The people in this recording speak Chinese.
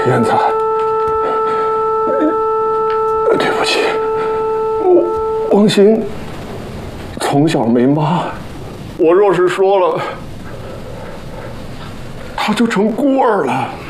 燕子，对不起，王鑫从小没妈，我若是说了，他就成孤儿了。